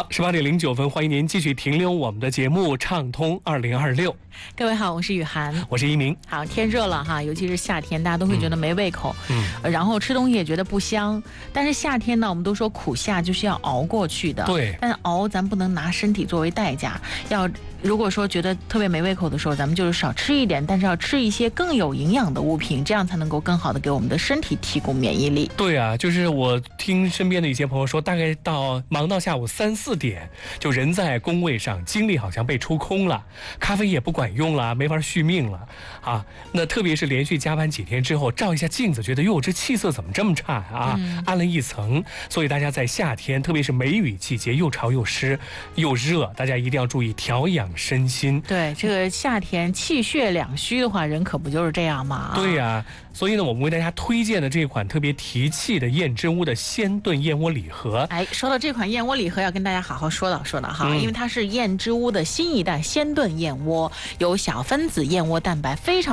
18:09，欢迎您继续停留我们的节目《畅通2026》。 各位好，我是雨涵， 我是一鸣。 好，天热了哈，尤其是夏天，大家都会觉得没胃口，然后吃东西也觉得不香。但是夏天呢，我们都说苦夏就是要熬过去的， 对。 但是熬咱不能拿身体作为代价，如果说觉得特别没胃口的时候，咱们就是少吃一点，但是要吃一些更有营养的物品，这样才能够更好的给我们的身体提供免疫力。 对啊，就是我听身边的一些朋友说，大概忙到下午3、4点，就人在工位上，精力好像被抽空了，咖啡也不管用了，没法续命了啊。那特别是连续加班几天之后，照一下镜子，觉得哟，这气色怎么这么差啊？暗了一层。所以大家在夏天，特别是梅雨季节，又潮又湿又热，大家一定要注意调养身心。 对，这个夏天气血两虚的话，人可不就是这样吗？ 对呀，所以呢，我们为大家推荐的这款特别提气的燕之屋的鲜炖燕窝礼盒。 哎，说到这款燕窝礼盒，要跟大家好好说道哈，因为它是燕之屋的新一代鲜炖燕窝，有小分子燕窝蛋白，非常